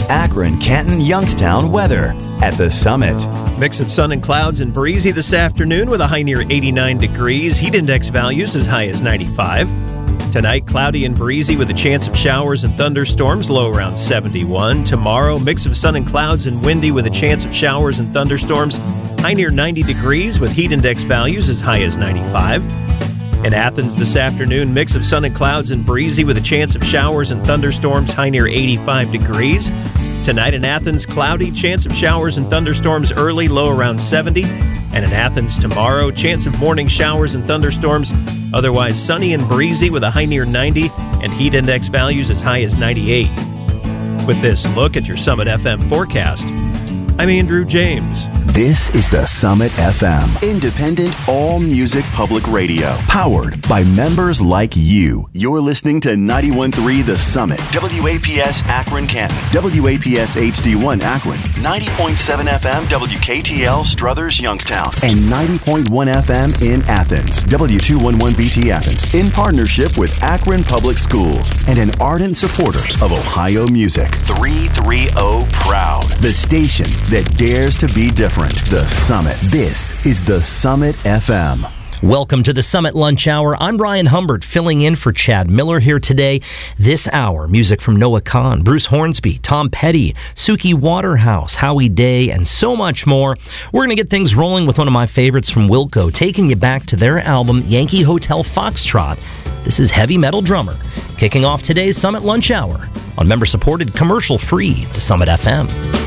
Akron, Canton, Youngstown weather at the Summit. Mix of sun and clouds and breezy this afternoon with a high near 89 degrees. Heat index values as high as 95. Tonight, cloudy and breezy with a chance of showers and thunderstorms, low around 71. Tomorrow, mix of sun and clouds and windy with a chance of showers and thunderstorms, high near 90 degrees with heat index values as high as 95. In Athens this afternoon, mix of sun and clouds and breezy with a chance of showers and thunderstorms, high near 85 degrees. Tonight in Athens, cloudy, chance of showers and thunderstorms early, low around 70. And in Athens tomorrow, chance of morning showers and thunderstorms, otherwise sunny and breezy with a high near 90 and heat index values as high as 98. With this look at your Summit FM forecast, I'm Andrew James. This is the Summit FM, independent all-music public radio, powered by members like you. You're listening to 91.3 The Summit, WAPS Akron Canton, WAPS HD1 Akron, 90.7 FM WKTL Struthers Youngstown, and 90.1 FM in Athens, W211BT Athens, in partnership with Akron Public Schools and an ardent supporter of Ohio music. 330 Proud, the station that dares to be different. The Summit. This is the Summit FM. Welcome to the Summit Lunch Hour. I'm Ryan Humbert, filling in for Chad Miller here today. This hour, music from Noah Kahan, Bruce Hornsby, Tom Petty, Suki Waterhouse, Howie Day, and so much more. We're going to get things rolling with one of my favorites from Wilco, taking you back to their album, Yankee Hotel Foxtrot. This is Heavy Metal Drummer, kicking off today's Summit Lunch Hour on member-supported, commercial-free, the Summit FM.